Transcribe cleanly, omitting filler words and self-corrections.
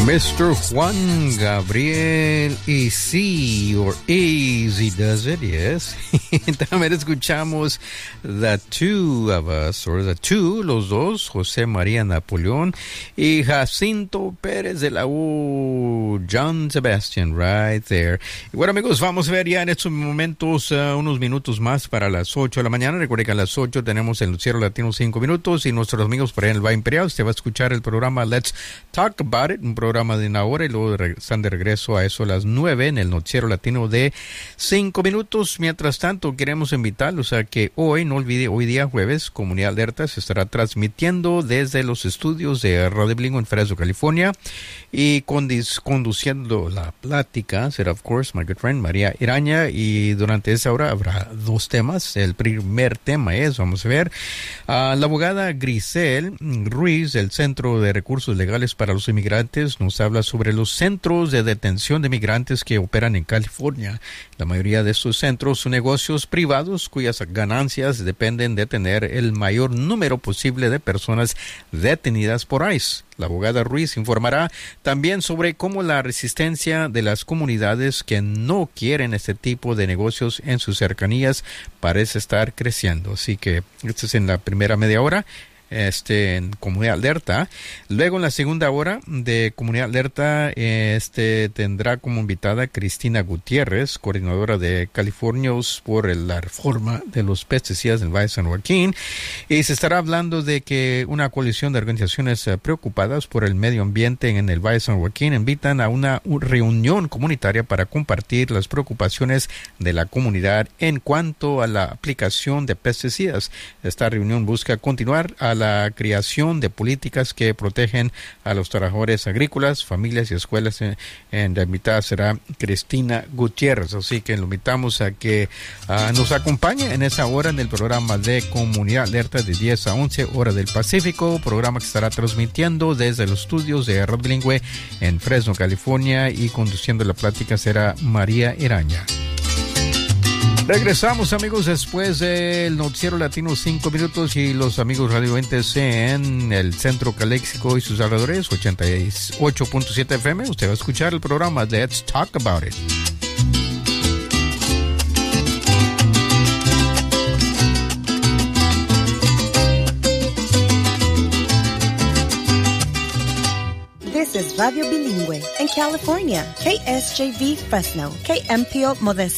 Mr. Juan Gabriel, Easy or Easy Does It, yes. También escuchamos The Two of Us, or The Two, los dos, José María Napoleón y Jacinto Pérez de la U, John Sebastian, right there. Y bueno, amigos, vamos a ver ya en estos momentos unos minutos más para las 8 de la mañana. Recuerden que a las 8 tenemos el Noticiero Latino 5 minutos y nuestros amigos por ahí en el Valle Imperial. Usted va a escuchar el programa Let's Talk About It, un programa de una hora, y luego están de regreso a eso a las 9 en el Noticiero Latino de 5 minutos. Mientras tanto, queremos invitarlos a que hoy, no olvide, hoy día jueves, Comunidad Alerta se estará transmitiendo desde los estudios de Radio Bilingüe en Fresno, California, y conduciendo la plática será, of course, my good friend María Iraña, y durante esa hora habrá dos temas. El primer tema es, vamos a ver, la abogada Grisel Ruiz del Centro de Recursos Legales para los Inmigrantes nos habla sobre los centros de detención de migrantes que operan en California. La mayoría de estos centros son negocios privados cuyas ganancias dependen de tener el mayor número posible de personas detenidas por ICE. La abogada Ruiz informará también sobre cómo la resistencia de las comunidades que no quieren este tipo de negocios en sus cercanías parece estar creciendo. Así que esto es en la primera media hora. En Comunidad Alerta. Luego en la segunda hora de Comunidad Alerta tendrá como invitada Cristina Gutiérrez, coordinadora de Californios por la reforma de los pesticidas en el Valle de San Joaquín, y se estará hablando de que una coalición de organizaciones preocupadas por el medio ambiente en el Valle de San Joaquín invitan a una reunión comunitaria para compartir las preocupaciones de la comunidad en cuanto a la aplicación de pesticidas. Esta reunión busca continuar a la creación de políticas que protegen a los trabajadores agrícolas, familias y escuelas. La invitada será Cristina Gutiérrez, así que lo invitamos a que nos acompañe en esa hora en el programa de Comunidad Alerta de 10 a 11 hora del Pacífico, programa que estará transmitiendo desde los estudios de Radio Bilingüe en Fresno, California, y conduciendo la plática será María Iraña. Regresamos, amigos, después del Noticiero Latino 5 minutos y los amigos radiovidentes en el Centro Caléxico y sus alrededores, 88.7 FM. Usted va a escuchar el programa Let's Talk About It. This is Radio Bilingüe in California, KSJV Fresno, KMPO Modesto.